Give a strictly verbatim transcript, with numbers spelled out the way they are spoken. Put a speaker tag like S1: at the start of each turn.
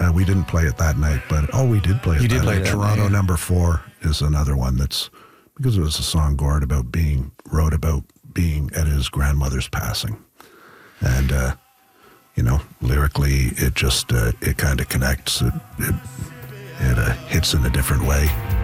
S1: Uh, we didn't play it that night, but oh, we did play it
S2: You
S1: that
S2: did play
S1: night.
S2: it that
S1: Toronto
S2: night, yeah.
S1: Number Four is another one that's, because it was a song Gord about being, wrote about being at his grandmother's passing. And, uh, you know, lyrically, it just, uh, it kind of connects. It, it, it uh, hits in a different way.